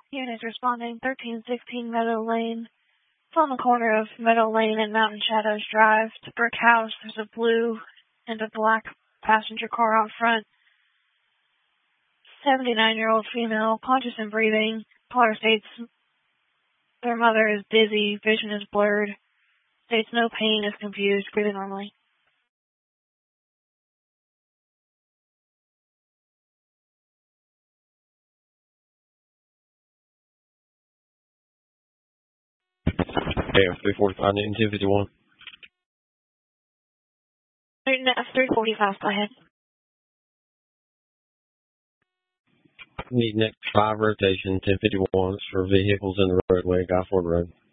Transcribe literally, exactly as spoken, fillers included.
Units responding thirteen sixteen Meadow Lane. It's on the corner of Meadow Lane and Mountain Shadows Drive. It's a brick house. There's a blue and a black passenger car out front. seventy-nine-year-old female, conscious and breathing. Caller states their mother is dizzy, vision is blurred. States no pain, is confused, breathing normally. Okay, three forty-five, Newton ten fifty-one. Newton F three forty-five, go ahead. Need next five rotation, ten fifty-one for vehicles in the roadway, Guy Ford Road.